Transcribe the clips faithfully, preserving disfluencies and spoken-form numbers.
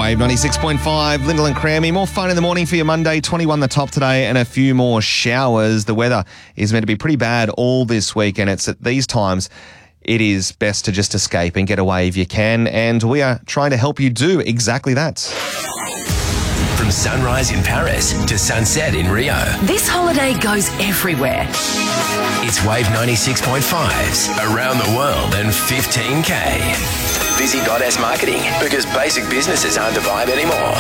Wave ninety-six point five, Lyndall and Crammy. More fun in the morning for your Monday. twenty-one the top today and a few more showers. The weather is meant to be pretty bad all this week, and it's at these times it is best to just escape and get away if you can. And we are trying to help you do exactly that. From sunrise in Paris to sunset in Rio, This holiday goes everywhere. it's Wave ninety-six point five's Around the World and fifteen K. Visit Goddess Marketing, because basic businesses aren't the vibe anymore.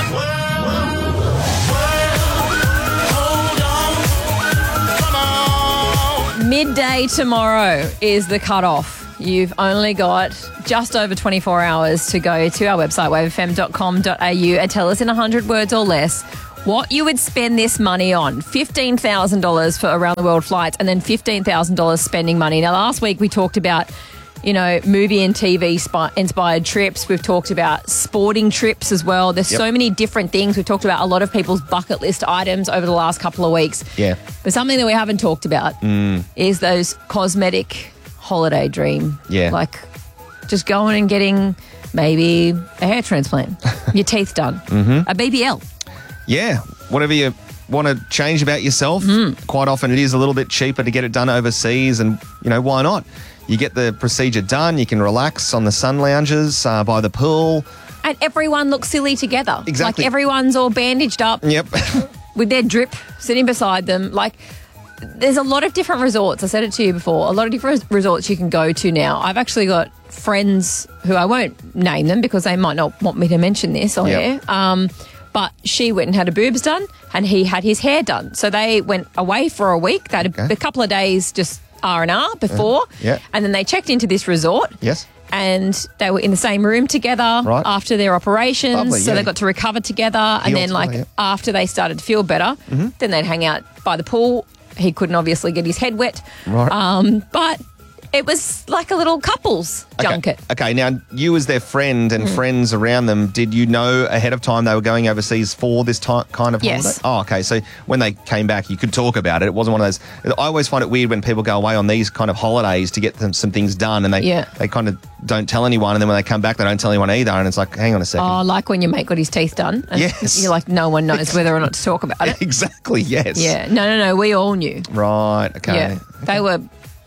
Midday tomorrow is the cutoff. You've only got just over twenty-four hours to go to our website, wave f m dot com dot a u, and tell us in one hundred words or less what you would spend this money on. fifteen thousand dollars for around the world flights and then fifteen thousand dollars spending money. Now, last week we talked about, you know, movie and T V spi- inspired trips. We've talked about sporting trips as well. There's Yep. so many different things. We've talked about a lot of people's bucket list items over the last couple of weeks. Yeah. But something that we haven't talked about is those cosmetic holiday dream. Yeah. Like just going and getting maybe a hair transplant, your teeth done, mm-hmm. a B B L. Yeah, whatever you want to change about yourself. Mm. Quite often it is a little bit cheaper to get it done overseas, and, you know, why not? You get the procedure done, you can relax on the sun lounges, uh, by the pool. And everyone looks silly together. Exactly. Like everyone's all bandaged up Yep. with their drip sitting beside them. Like there's a lot of different resorts. I said it to you before. A lot of different resorts you can go to now. I've actually got friends who I won't name them because they might not want me to mention this on Yep. air. Um, but she went and had her boobs done and he had his hair done. So they went away for a week. They had a, Okay. a couple of days just R and R before. yeah. And then they checked into this resort. Yes. And they were in the same room together Right. after their operations. Lovely, so yeah. they got to recover together. And then, together, like, yeah. Mm-hmm. after they started to feel better, then they'd hang out by the pool. He couldn't obviously get his head wet. Right. Um, but it was like a little couples junket. Okay, now you as their friend and Mm. friends around them, did you know ahead of time they were going overseas for this ti- kind of Yes. holiday? Oh, okay. So when they came back, you could talk about it. It wasn't one of those. I always find it weird when people go away on these kind of holidays to get them some things done, and they Yeah. they kind of don't tell anyone, and then when they come back, they don't tell anyone either, and it's like, hang on a second. Oh, like when your mate got his teeth done. And Yes. you're like, no one knows whether or not to talk about it. Exactly. Yes. Yeah. No, no, no. We all knew. Right. Okay. Yeah. They were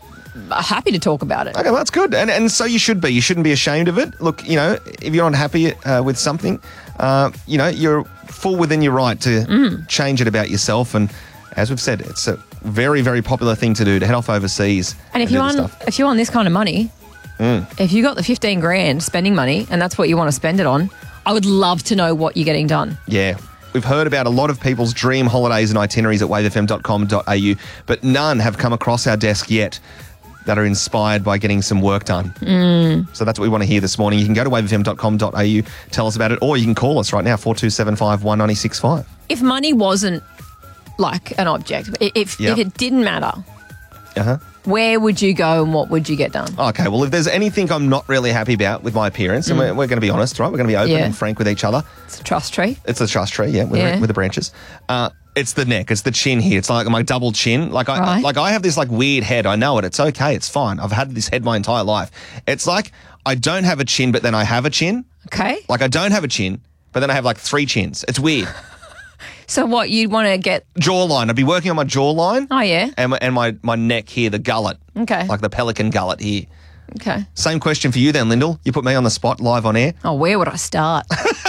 happy to talk about it. Okay, well, that's good. And and so you should be. You shouldn't be ashamed of it. Look, you know, if you're unhappy uh, with something, uh, you know, you're full within your right to Mm. change it about yourself. And as we've said, it's a very, very popular thing to do, to head off overseas. And if do you're this on, stuff. if you're on this kind of money, if you got the fifteen grand spending money and that's what you want to spend it on, I would love to know what you're getting done. Yeah. We've heard about a lot of people's dream holidays and itineraries at wave f m dot com dot a u, but none have come across our desk yet that are inspired by getting some work done. Mm. So that's what we want to hear this morning. You can go to wave f m dot com dot a u, tell us about it, or you can call us right now, four two seven five, one nine six five. If money wasn't like an object, i- if Yeah. if it didn't matter, Uh-huh. where would you go and what would you get done? Okay, well, if there's anything I'm not really happy about with my appearance, and we're, we're going to be honest, right? We're going to be open Mm. Yeah. and frank with each other. It's a trust tree. It's the trust tree, yeah, with, Yeah. The, with the branches. Uh, it's the neck. It's the chin here. It's like my double chin. Like I, Right. like I have this like weird head. I know it. It's okay. It's fine. I've had this head my entire life. It's like I don't have a chin, but then I have a chin. Okay. Like I don't have a chin, but then I have like three chins. It's weird. So what you'd want to get? Jawline. I'd be working on my jawline. Oh yeah. And my, and my, my neck here, the gullet. Okay. Like the pelican gullet here. Okay. Same question for you then, Lyndall. You put me on the spot live on air. Oh, where would I start?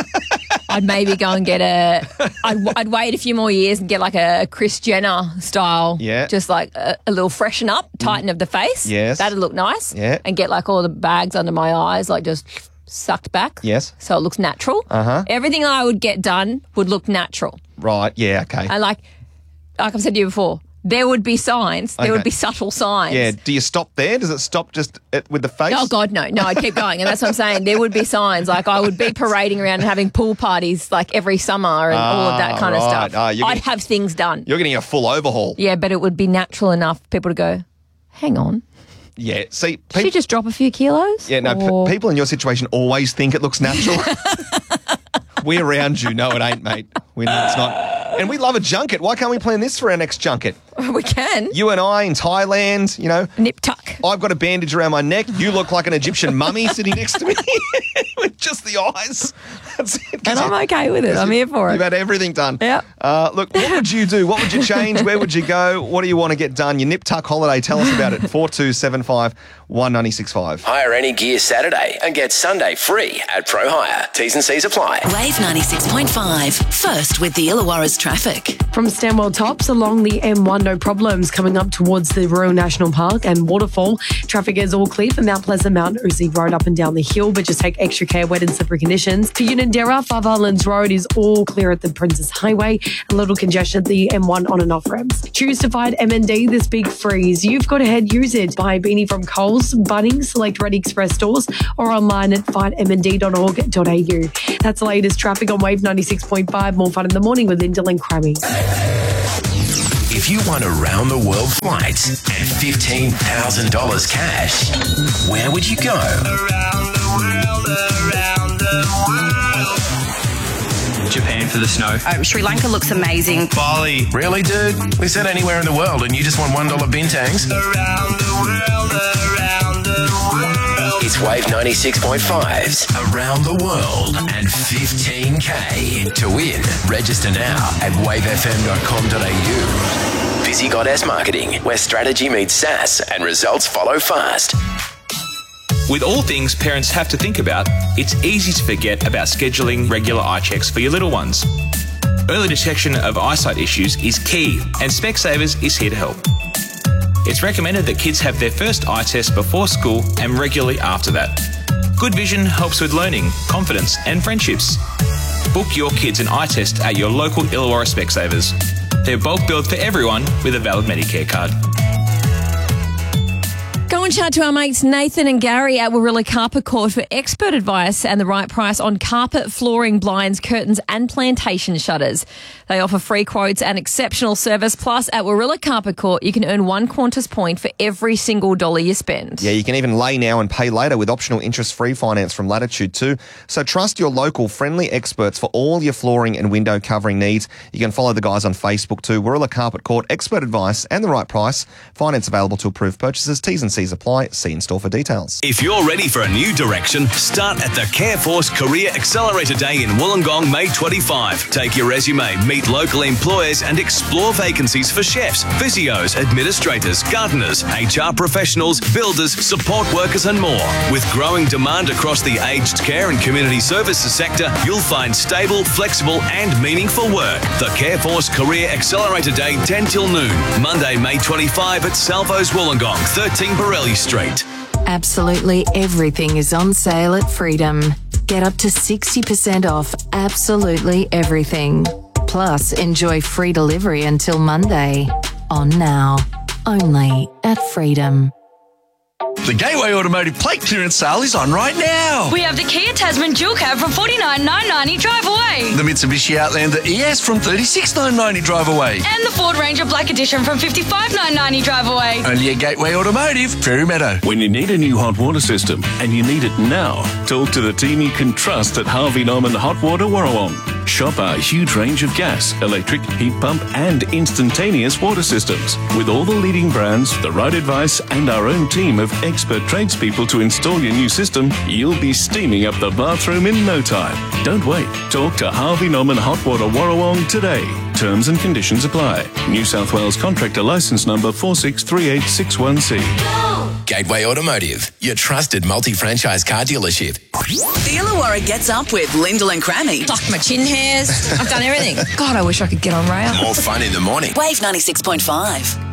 I'd maybe go and get a. I'd, I'd wait a few more years and get like a Kris Jenner style. Yeah. Just like a, a little freshen up, tighten of the face. Yes. That'd look nice. Yeah. And get like all the bags under my eyes, like just sucked back. Yes. So it looks natural. Uh-huh. Everything I would get done would look natural. Right. Yeah. Okay. And like, like I've said to you before, there would be signs. There Okay. would be subtle signs. Yeah. Do you stop there? Does it stop just at, with the face? Oh, God, no. No, I'd keep going. And that's what I'm saying. There would be signs. Like, I would be parading around and having pool parties, like, every summer and all of that Ah, kind of right. stuff. Ah, you're I'd getting- have things done. You're getting a full overhaul. Yeah, but it would be natural enough for people to go, hang on. Yeah. See, Did she peop- just drop a few kilos? yeah, no, Or- p- people in your situation always think it looks natural. We around you know it ain't, mate. We know it's not. And we love a junket. Why can't we plan this for our next junket? We can. You and I in Thailand, you know. Nip tuck. I've got a bandage around my neck. You look like an Egyptian mummy sitting next to me with just the eyes. That's it. And I'm okay with it. I'm here for You've it. had everything done. Yeah. Uh, look, what would you do? What would you change? Where would you go? What do you want to get done? Your Nip Tuck holiday. Tell us about it. four two seven five, one nine six five. Hire any gear Saturday and get Sunday free at Pro Hire. T's and C's apply. Wave ninety-six point five. First with the Illawarra's traffic. From Stanwell Tops along the M one, no problems coming up towards the Royal National Park and Waterfall. Traffic is all clear from Mount Pleasant, Mount Uzi Road up and down the hill, but just take extra care, wet and slippery conditions. For Unanderra, Five Islands Road is all clear at the Princess Highway. A little congestion at the M one on and off ramps. Choose to fight M N D this big freeze. You've got to head use it. Buy a beanie from Coles, Bunnings, select Red Express stores or online at fight m n d dot org dot a u. That's the latest traffic on Wave ninety-six point five. More fun in the morning with Lyndall and Crammy. If you won around the world flights and fifteen thousand dollars cash, where would you go? Around the world, around the world. Japan for the snow. Uh, Sri Lanka looks amazing. Bali. Really, dude? We said anywhere in the world and you just won one dollar bintangs? Around the world, around the world. It's Wave ninety-six point five's Around the World and fifteen K. To win, register now at wave f m dot com dot a u. Busy Goddess Marketing, where strategy meets sass and results follow fast. With all things parents have to think about, it's easy to forget about scheduling regular eye checks for your little ones. Early detection of eyesight issues is key, and Specsavers is here to help. It's recommended that kids have their first eye test before school and regularly after that. Good vision helps with learning, confidence, and friendships. Book your kids an eye test at your local Illawarra Specsavers. They're bulk billed for everyone with a valid Medicare card. Go and chat to our mates Nathan and Gary at Warilla Carpet Court for expert advice and the right price on carpet, flooring, blinds, curtains and plantation shutters. They offer free quotes and exceptional service. Plus, at Warilla Carpet Court, you can earn one Qantas point for every single dollar you spend. Yeah, you can even lay now and pay later with optional interest-free finance from Latitude too. So trust your local friendly experts for all your flooring and window covering needs. You can follow the guys on Facebook too. Warilla Carpet Court, expert advice and the right price. Finance available to approved purchases. T's and C's apply. See in store for details. If you're ready for a new direction, start at the Careforce Career Accelerator Day in Wollongong, May twenty-fifth. Take your resume, meet local employers and explore vacancies for chefs, physios, administrators, gardeners, H R professionals, builders, support workers and more. With growing demand across the aged care and community services sector, you'll find stable, flexible and meaningful work. The Careforce Career Accelerator Day, ten till noon. Monday, May twenty-fifth at Salvo's Wollongong, thirteen Borelli Street. Absolutely everything is on sale at Freedom. Get up to sixty percent off absolutely everything. Plus, enjoy free delivery until Monday. On now. Only at Freedom. The Gateway Automotive plate clearance sale is on right now. We have the Kia Tasman dual cab from forty-nine thousand nine hundred ninety drive away. The Mitsubishi Outlander E S from thirty-six thousand nine hundred ninety drive away. And the Ford Ranger Black Edition from fifty-five thousand nine hundred ninety drive away. Only at Gateway Automotive, Fairy Meadow. When you need a new hot water system and you need it now, talk to the team you can trust at Harvey Norman Hot Water Warrawong. Shop our huge range of gas, electric, heat pump and instantaneous water systems. With all the leading brands, the right advice and our own team of expert tradespeople to install your new system, you'll be steaming up the bathroom in no time. Don't wait. Talk to Harvey Norman Hot Water Warrawong today. Terms and conditions apply. New South Wales Contractor Licence Number four six three eight six one C. Gateway Automotive, your trusted multi-franchise car dealership. The Illawarra gets up with Lyndall and Crammy. Plucked my chin hairs. I've done everything. God, I wish I could get on rail. More fun in the morning. Wave ninety-six point five.